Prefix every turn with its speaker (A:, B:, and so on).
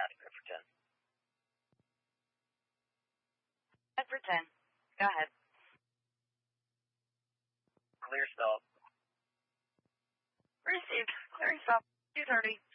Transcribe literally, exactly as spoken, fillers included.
A: United, clear for ten.
B: Clear for ten. Go ahead.
A: Clear stop.
B: Received. Clearing stop. two thirty.